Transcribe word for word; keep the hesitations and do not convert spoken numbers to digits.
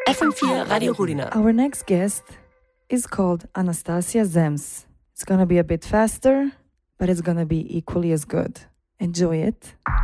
F M vier Radio Rudina. Our next guest is called Anastasia Zems. It's gonna be a bit faster, but it's gonna be equally as good. Enjoy it.